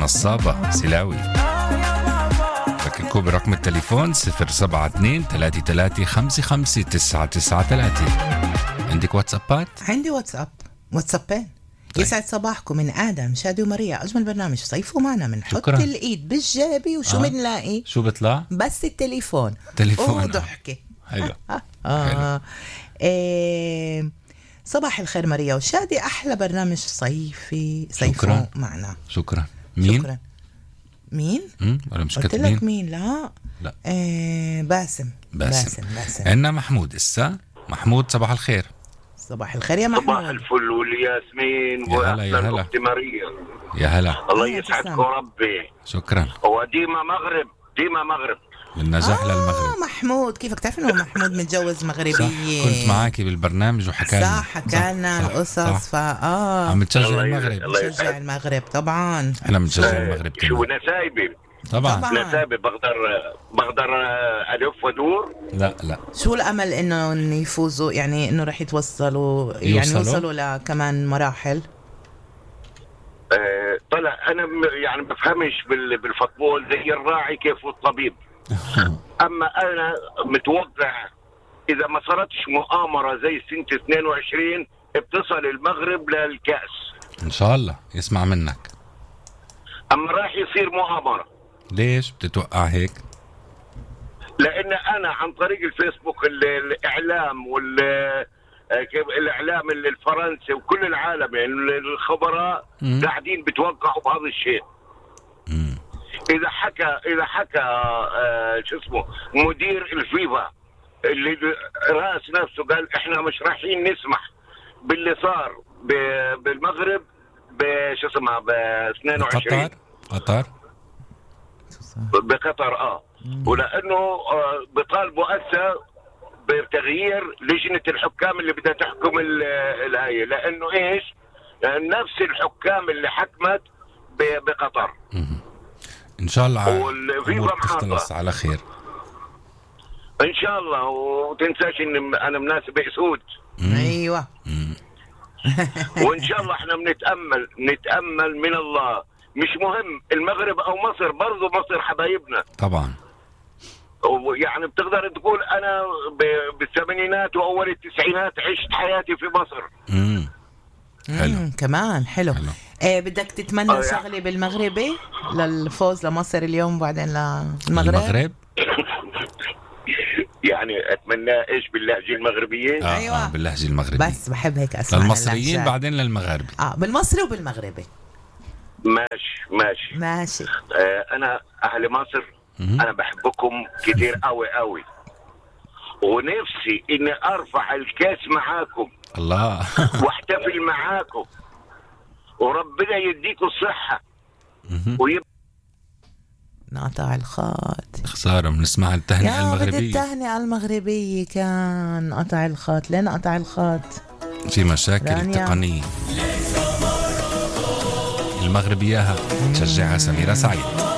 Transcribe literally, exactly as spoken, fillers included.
نصابة سلاوي. بذكركم برقم التليفون صفر سبعة اثنين ثلاثة ثلاثة خمسة خمسة تسعة تسعة ثلاثة. عندك واتسابات؟ عندي واتساب، واتسابين. طيب. يسعد صباحكم من آدم، شادي وماريا. أجمل برنامج، صيفوا معنا. من حط الإيد بالجابي وشو بنلاقي؟ آه. شو بطلع؟ بس التليفون تليفون وضحكة. حلو. آه. إيه. صباح الخير ماريا وشادي، أحلى برنامج صيفي صيفوا معنا. شكرا. مين؟ شكرا. مين؟ امم ولا مش قلت لك مين؟ لا لا إيه باسم. باسم باسم, باسم. عندنا محمود. إسا محمود صباح الخير. صباح الخير يا محمود. صباح الفل والياسمين. يا هلا يا هلا ماريا. يا هلا. الله يسعدكم ربي. شكرا. وديما مغرب ديما مغرب. بالنجاح آه للمغرب. محمود كيفك؟ تعرف انه محمود متجوز مغربية. صح، كنت معاكي بالبرنامج وحكى لنا. صح حكى لنا القصص. فا اه عم تشجع المغرب. تشجع المغرب طبعا. احنا بنشجع المغرب كمان. شو نسايبي طبعا, طبعا. نسايبي بقدر بقدر الف ودور. لا لا شو الامل انه يفوزوا، يعني انه رح يتوصلوا يعني يوصلوا, يوصلوا لكمان مراحل؟ آه طلع انا يعني بفهمش بالفوتبول زي الراعي كيف الطبيب. اما انا متوقع اذا ما صارتش مؤامره زي سنه اثنين وعشرين بتصل المغرب للكاس ان شاء الله. يسمع منك. اما راح يصير مؤامره. ليش بتتوقع هيك؟ لان انا عن طريق الفيسبوك الاعلام وال الاعلام الفرنسي وكل العالم يعني الخبراء م- قاعدين بتوقعوا بهذا الشيء. م- اذا حكى اذا حكى آه شو اسمه مدير الفيفا اللي راس نفسه قال احنا مش رايحين نسمح باللي صار بالمغرب بش اسمها ب اثنين وعشرين قطر قطر بقطر اه مم. ولانه آه بيطالبوا هسه بتغيير لجنه الحكام اللي بدها تحكم الهيئه، لانه ايش؟ يعني نفس الحكام اللي حكمت بقطر. مم. ان شاء الله والفيفا تخلص على خير ان شاء الله. وتنساش ان انا مناسب اسود. ايوه. وان شاء الله احنا بنتامل نتامل من الله، مش مهم المغرب او مصر، برضو مصر حبايبنا طبعا. يعني بتقدر تقول انا بالثمانينات واول التسعينات عشت حياتي في مصر. امم حلو. مم. كمان حلو, حلو. إيه بدك تتمنى آه شغله يعني. بالمغربي للفوز لمصر اليوم وبعدين للمغرب؟ المغرب يعني اتمنى ايش باللهجه المغربيه. آه ايوه آه باللهجه المغربيه، بس بحب هيك اسمع للمصريين بعدين للمغاربه. اه بالمصري وبالمغربي. ماشي ماشي ماشي. آه انا اهل مصر م- انا بحبكم كتير قوي قوي، ونفسي اني ارفع الكاس معاكم. الله واحتفل معاكم وربنا يديكم الصحه. ويب... نقطع الخط. خساره بنسمع التهنئه المغربيه. التهنئه المغربيه كان قطع الخط. لين قطع الخط؟ في مشاكل تقنيه. المغرب اياها تشجعها سميرة سعيد.